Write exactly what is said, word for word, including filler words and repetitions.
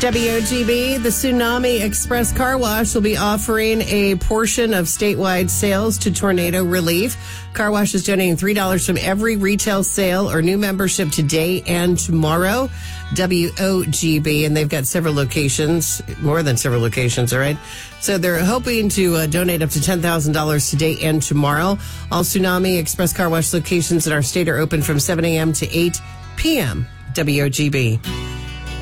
W O G B, the Tsunami Express Car Wash will be offering a portion of statewide sales to tornado relief. Car Wash is donating three dollars from every retail sale or new membership today and tomorrow. W O G B, and they've got several locations, more than several locations, all right? So they're hoping to uh, donate up to ten thousand dollars today and tomorrow. All Tsunami Express Car Wash locations in our state are open from seven a.m. to eight p.m. W O G B.